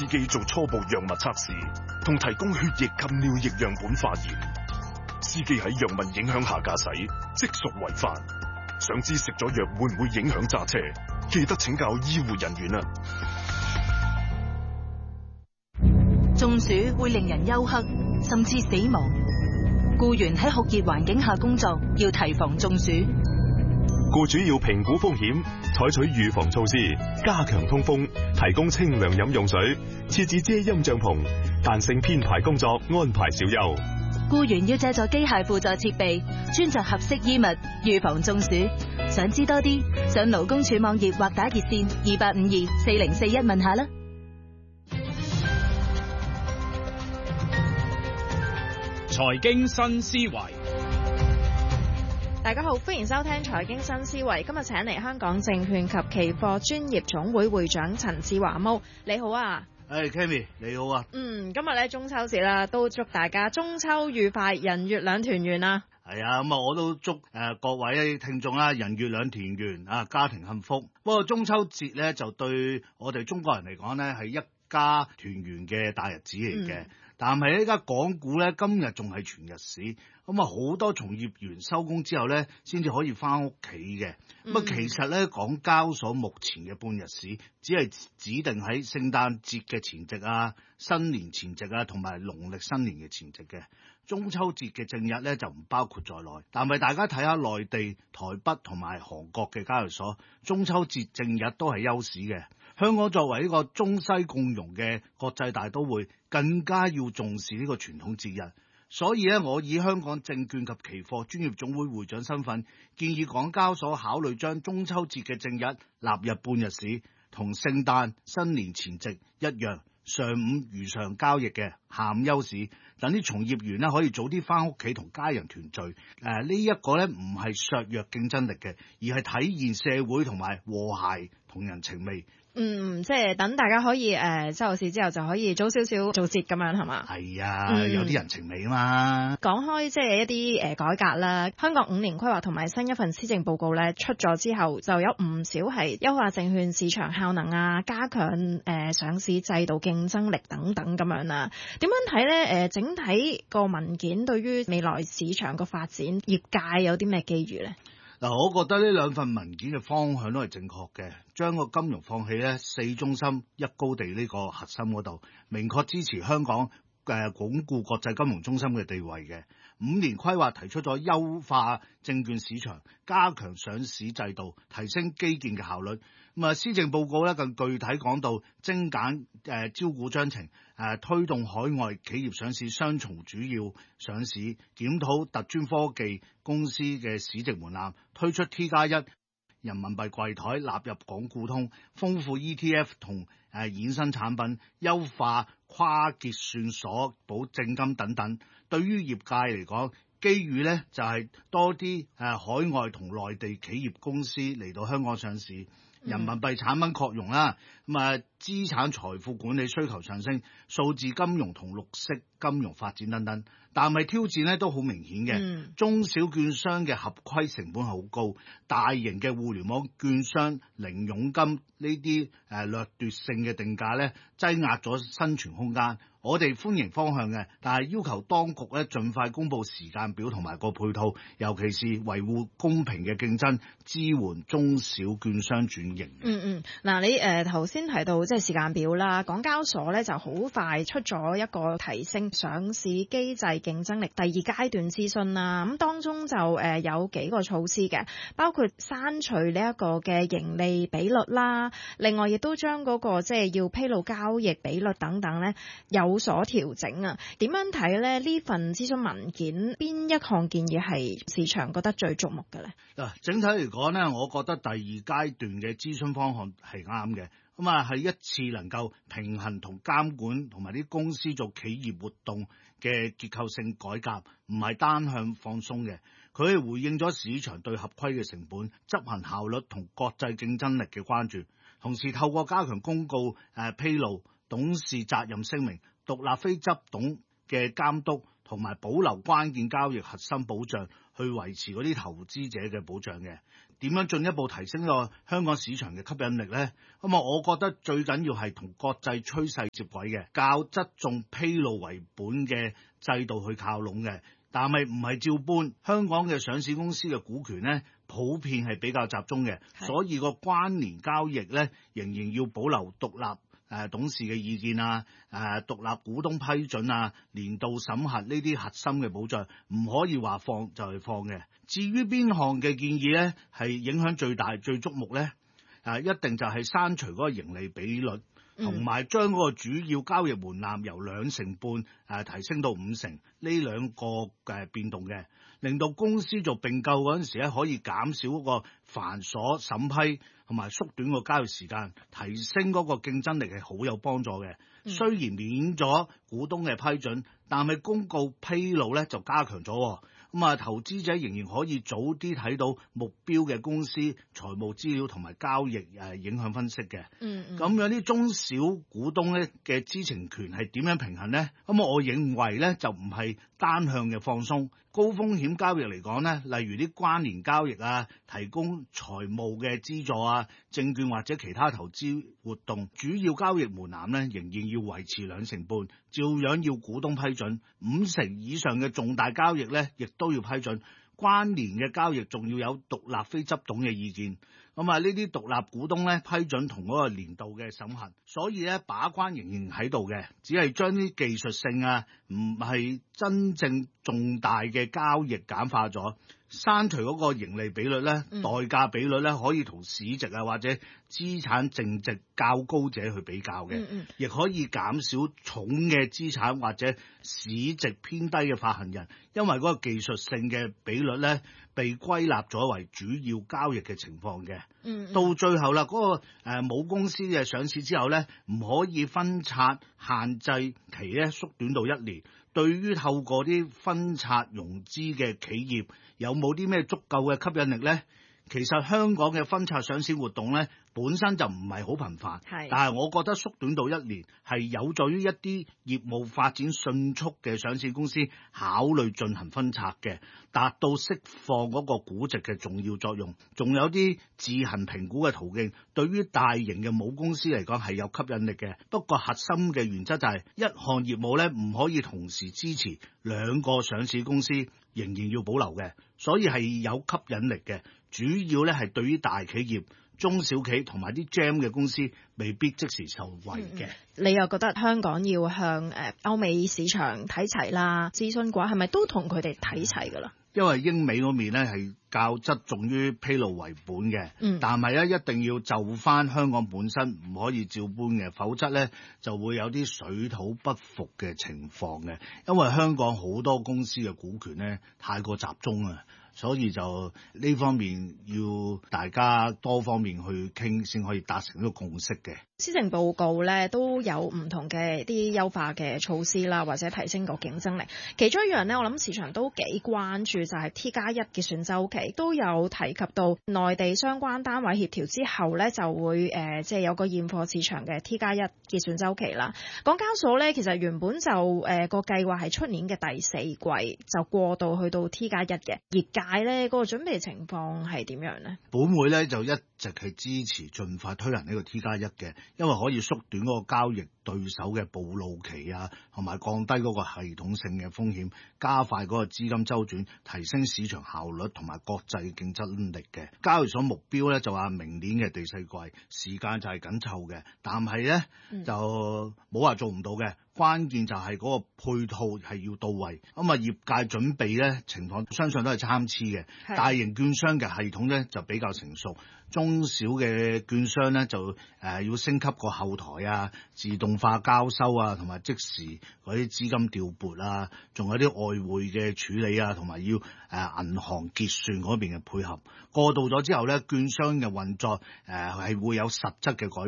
司機做初步藥物測試，同提供血液及尿液樣本化驗。司機喺藥物影響下駕駛，即屬違法。想知食咗藥會唔會影響揸車？記得請教醫護人員啊！ 中暑會令人休克，甚至死亡。僱員喺酷熱環境下工作，要提防中暑。 僱主要評估風險，採取預防措施，加強通風，提供清涼飲用水，設置遮陰帳篷，彈性編排工作，安排小休。 僱員要借助機械輔助設備，穿着合適衣物，預防中暑。想知多啲，上勞工處網頁或打熱線28524041問下啦。 財經新思維， 大家好，歡迎收聽財經新思維。今日請嚟香港證券及期貨專業總會會長陳志華毛，你好啊。 Kami 你好啊。 今日咧中秋節啦，都祝大家中秋愉快，人月兩團圓啊。 係啊，咁啊我都祝各位聽眾啦，人月兩團圓啊，家庭幸福。不過中秋節咧就對我哋中國人嚟講咧係一家團圓嘅大日子嚟嘅。但係呢家港股咧今日仲係全日市，咁啊好多從業員收工之後咧先至可以翻屋企嘅。咁啊其實咧港交所目前嘅半日市只係指定喺聖誕節嘅前夕啊、新年前夕啊同埋農曆新年嘅前夕嘅。中秋節嘅正日咧就唔包括在內。但係大家睇下內地、台北同埋韓國嘅交易所，中秋節正日都係休市嘅。香港作為呢個中西共融嘅國際大都會，更加要重視呢個傳統節日。所以咧，我以香港證券及期貨專業總會會長身份，建議港交所考慮將中秋節嘅正日納入半日市，同聖誕、新年前夕一樣，上午如常交易嘅，下午休市，等啲從業員咧可以早啲翻屋企同家人團聚。呢一個咧唔係削弱競爭力嘅，而係體現社會同埋和諧同人情味。 即係等大家可以收市之後就可以早少少做節咁樣係嘛？ 係啊，有啲人情味啊嘛。 講開即係一啲改革啦，香港5年規劃同埋新一份施政報告咧出咗之後，就有唔少係優化證券市場效能啊，加強上市制度競爭力等等咁樣啦。點樣睇咧？整體個文件對於未來市場個發展，業界有啲咩機遇咧？ 嗱，我覺得呢兩份文件嘅方向都係正確嘅，將個金融放棄咧4中心一高地呢個核心嗰度，明確支持香港鞏固國際金融中心嘅地位嘅。5年規劃提出咗優化證券市場，加強上市制度，提升基建嘅效率。施政報告咧更具體講到精簡招股章程，推動海外企業上市雙重主要上市，檢討特專科技公司嘅市值門檻，推出 T+1 人民幣櫃台納入港股通，豐富 ETF 同衍生產品，優化跨結算所保證金等等。對於業界嚟講，機遇咧就係多啲海外同內地企業公司嚟到香港上市。人民幣產品擴容啦，資產財富管理需求上升，數字金融同綠色金融發展等等。但係挑戰咧都好明顯嘅，中小券商嘅合規成本係好高，大型嘅互聯網券商零佣金呢啲掠奪性嘅定價咧，擠壓咗生存空間。我哋歡迎方向嘅，但係要求當局咧盡快公布時間表同埋個配套，尤其是維護公平嘅競爭，支援中小券商轉型。 嗱，你頭先提到即係時間表啦，港交所咧就好快出咗一個提升上市機制競爭力第2階段諮詢啦。咁當中就有幾個措施嘅，包括刪除呢一個嘅盈利比率啦，另外亦都將嗰個即係要披露交易比率等等咧有所調整啊。點樣睇咧？呢份諮詢文件邊一項建議係市場覺得最矚目嘅咧？ 嗱，整體嚟講咧，我覺得第2階段嘅諮詢方向係啱嘅。係一次能夠平衡同監管同埋啲公司做企業活動嘅結構性改革，唔係單向放鬆嘅。佢係回應咗市場對合規嘅成本、執行效率同國際競爭力嘅關注，同時透過加強公告披露、董事責任聲明、獨立非執董嘅監督同埋保留關鍵交易核心保障，去維持嗰啲投資者嘅保障嘅。點樣進一步提升個香港市場嘅吸引力呢？咁我覺得最緊要係同國際趨勢接軌嘅，較側重披露為本嘅制度去靠攏嘅。但係唔係照搬，香港嘅上市公司嘅股權呢，普遍係比較集中嘅，所以個關聯交易呢，仍然要保留獨立董事嘅意見啊，獨立股東批准啊，年度審核呢啲核心嘅保障，唔可以話放就係放嘅。至於邊項嘅建議呢，係影響最大最矚目呢？一定就係刪除嗰個盈利比率，同埋將嗰個主要交易門檻由2.5%提升到5%，呢兩個變動嘅，令到公司做併購嗰陣時咧，可以減少嗰個繁瑣審批，同埋縮短個交易時間，提升嗰個競爭力係好有幫助嘅。雖然免咗股東嘅批准，但係公告披露咧就加強咗。投資者仍然可以早啲睇到目標嘅公司財務資料同埋交易影響分析嘅。咁樣啲中小股東咧嘅知情權係點樣平衡呢？咁我認為咧就唔係單向嘅放鬆。高風險交易嚟講呢，例如啲關聯交易啊，提供財務嘅資助啊，證券或者其他投資活動，主要交易門檻呢仍然要維持2.5%，照樣要股東批准。5成以上嘅重大交易呢，亦都要批准。關聯嘅交易仲要有獨立非執董嘅意見。呢啲獨立股東咧批准同嗰個年度嘅審核，所以咧把關仍然喺度嘅，只係將啲技術性唔係真正重大嘅交易簡化咗。刪除嗰個盈利比率咧，代價比率咧可以同市值或者資產淨值較高者去比較嘅，亦可以減少重嘅資產或者市值偏低嘅發行人，因為嗰個技術性嘅比率咧被歸納咗為主要交易嘅情況嘅。到最後啦，嗰個母公司嘅上市之後咧，唔可以分拆限制期咧縮短到1年。對於透過啲分拆融資嘅企業，有冇啲咩足夠嘅吸引力呢？其實香港嘅分拆上市活動呢，本身就唔係好頻繁，但係我覺得縮短到1年係有助於一啲業務發展迅速嘅上市公司考慮進行分拆嘅，達到釋放嗰個估值嘅重要作用。仲有啲自行評估嘅途徑，對於大型嘅母公司嚟講係有吸引力嘅。不過核心嘅原則就係一項業務呢唔可以同時支持2個上市公司，仍然要保留嘅，所以係有吸引力嘅。主要咧係對於大企業、中小企同埋啲 GEM 嘅公司未必即時受惠嘅。 你又覺得香港要向歐美市場睇齊啦？諮詢嘅話係咪都同佢哋睇齊㗎啦？ 因為英美嗰面咧係較側重於披露為本嘅，但係咧一定要就翻香港本身，唔可以照搬嘅，否則咧就會有啲水土不服嘅情況嘅。因為香港好多公司嘅股權咧太過集中啊。所以就呢方面要大家多方面去傾，先可以達成一個共識嘅。 施政報告咧都有唔同嘅啲優化嘅措施啦，或者提升個競爭力。其中一樣呢，我諗市場都幾關注就係 T+1 結算週期，都有提及到內地相關單位協調之後呢，就會即係有個現貨市場嘅 T+1 結算週期啦。港交所呢，其實原本就個計劃係出年嘅第4季就過渡去到 T+1 嘅，業界呢個準備情況係點樣呢？ 本會呢就一直係支持盡快推行呢個 T+1 嘅，因為可以縮短嗰個交易對手嘅暴露期啊，同埋降低嗰個系統性嘅風險，加快嗰個資金周轉，提升市場效率同埋國際競爭力嘅。交易所目標咧就話明年嘅第4季，時間就係緊湊嘅，但係咧就冇話做唔到嘅。關鍵就係嗰個配套係要到位，業界準備咧情況相信都係參差嘅。大型券商嘅系統咧就比較成熟，中小嘅券商咧就要升級個後台啊、自動化交收啊，同埋即時嗰啲資金調撥啊，仲有啲外匯嘅處理啊，同埋要銀行結算嗰邊嘅配合。過渡咗之後咧，券商嘅運作係會有實質嘅改變。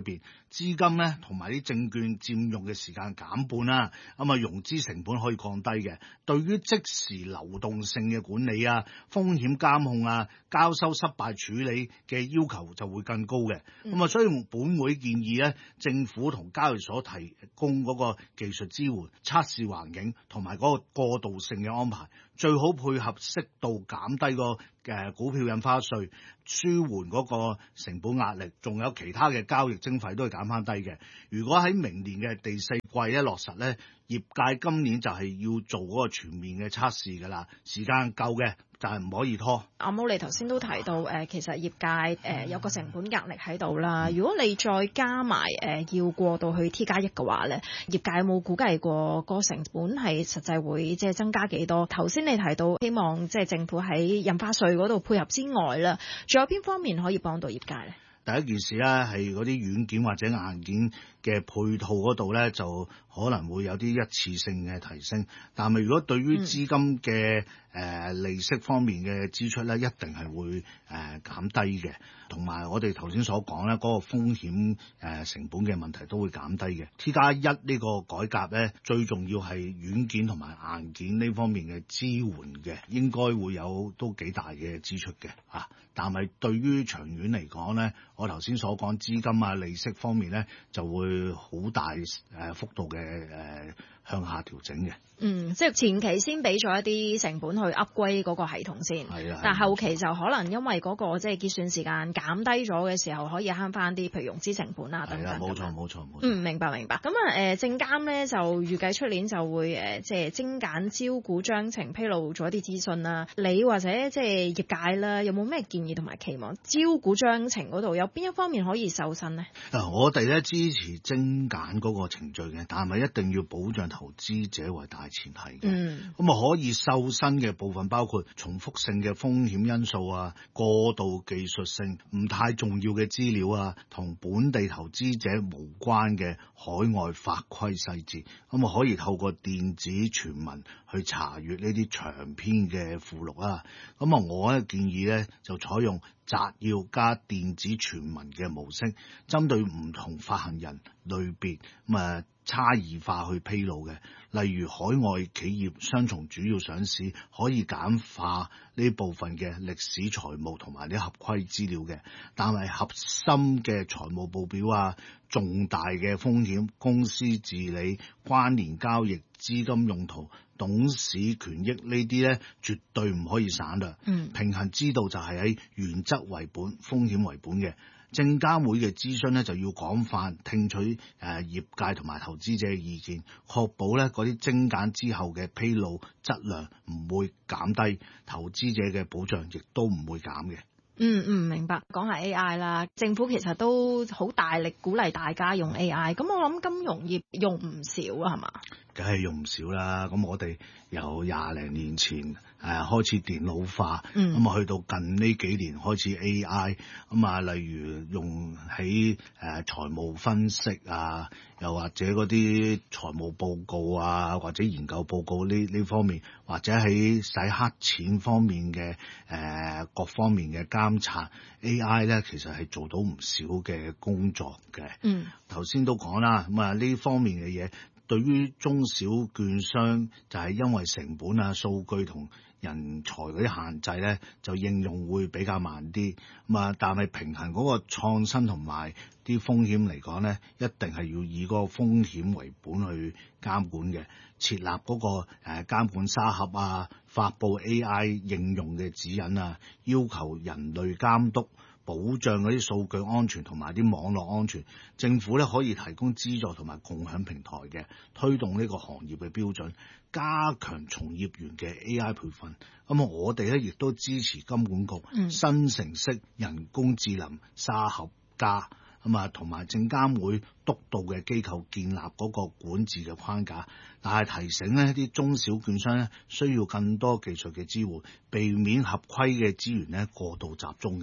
資金咧同埋啲證券佔用嘅時間減半啦，咁啊融資成本可以降低嘅。對於即時流動性嘅管理啊、風險監控啊、交收失敗處理嘅要求就會更高嘅。咁啊，所以本會建議咧，政府同交易所提供嗰個技術支援、測試環境同埋嗰個過渡性嘅安排，最好配合適度減低個股票印花稅，舒緩嗰個成本壓力，仲有其他嘅交易徵費都係減翻低嘅。如果喺明年嘅第4季一落實咧，業界今年就係要做嗰個全面嘅測試㗎啦，時間夠嘅就係唔可以拖。 阿毛，你頭先都提到其實業界有個成本壓力喺度啦。如果你再加埋要過到去 T+1 嘅話咧，業界有冇估計過個成本係實際會即係增加幾多？頭先你提到希望即係政府喺印花稅嗰度配合之外啦，仲有邊方面可以幫到業界咧？ 第一件事咧係嗰啲軟件或者硬件嘅配套嗰度咧，就可能會有啲一次性嘅提升。但係如果對於資金嘅利息方面嘅支出咧，一定係會減低嘅。同埋我哋頭先所講咧，嗰個風險成本嘅問題都會減低嘅。T+1呢個改革咧，最重要係軟件同埋硬件呢方面嘅支援嘅，應該會有都幾大嘅支出嘅嚇。但係對於長遠嚟講咧，我頭先所講資金啊、利息方面咧，就會好大幅度嘅向下調整嘅。 即係前期先俾咗一啲成本去 upgrade 嗰個系統先，但後期就可能因為嗰個即係結算時間減低咗嘅時候，可以慳翻啲，譬如融資成本啊等等。 冇錯。 明白。咁證監咧就預計出年就會即係精簡招股章程，披露咗一啲資訊啦。你或者即係業界啦，有冇咩建議同埋期望？招股章程嗰度有邊一方面可以瘦身呢？ 我哋咧支持精簡嗰個程序嘅，但係一定要保障投資者為大前提嘅。咁可以瘦身嘅部分包括重複性嘅風險因素啊、過度技術性唔太重要嘅資料啊、同本地投資者無關嘅海外法規細節。咁可以透過電子傳聞去查閱呢啲長篇嘅附錄啊。咁我咧建議咧就採用摘要加電子傳聞嘅模式，針對唔同發行人類別差異化去披露嘅。例如海外企業雙重主要上市，可以簡化呢部分嘅歷史財務同埋啲合規資料嘅，但係核心嘅財務報表啊、重大嘅風險、公司治理、關聯交易、資金用途、董事權益呢啲咧，絕對唔可以省略。平衡之道就係喺原則為本、風險為本嘅。證監會嘅諮詢咧就要廣泛聽取業界同埋投資者嘅意見，確保咧嗰啲精簡之後嘅披露質量唔會減低，投資者嘅保障亦都唔會減嘅。 明白。講下 AI 啦，政府其實都好大力鼓勵大家用 AI， 咁我諗金融業用唔少啊，係嘛？ 梗係用唔少啦。咁我哋由20零年前開始電腦化，去到近呢幾年開始 AI，例如用喺財務分析啊，又或者嗰啲財務報告啊，或者研究報告呢方面，或者喺洗黑錢方面嘅各方面嘅監察 AI 咧，其實係做到唔少嘅工作嘅。頭先都講啦，呢方面嘅嘢。對於中小券商就係因為成本啊、數據同人才嗰啲限制咧，就應用會比較慢啲。但係平衡嗰個創新同埋啲風險嚟講咧，一定係要以嗰個風險為本去監管嘅。設立嗰個監管沙盒啊，發布 AI 應用嘅指引啊，要求人類監督。保障嗰啲數據安全同埋啲網絡安全，政府咧可以提供資助同埋共享平台嘅，推動呢個行業嘅標準，加強從業員嘅 AI 培訓。我哋咧亦都支持金管局新程式人工智能沙盒加，同埋證監會督導嘅機構建立嗰個管治嘅框架，但係提醒呢啲中小券商咧需要更多技術嘅支援，避免合規嘅資源咧過度集中嘅。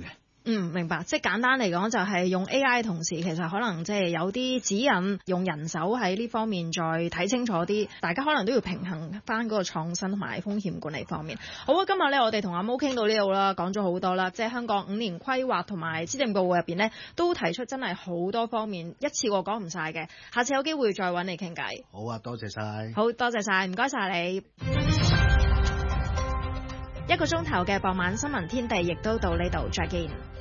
明白。即係簡單嚟講，就係用 AI 嘅同時，其實可能即係有啲指引，用人手喺呢方面再睇清楚啲。大家可能都要平衡翻嗰個創新同埋風險管理方面。好啊，今日咧我哋同阿毛傾到呢度啦，講咗好多啦。即係香港5年規劃同埋施政報告入邊咧，都提出真係好多方面，一次過講唔晒嘅。下次有機會再揾你傾偈。 好啊，多謝晒。 好多謝晒，唔該晒你。1個鐘頭嘅傍晚新聞天地亦都到呢度，再見。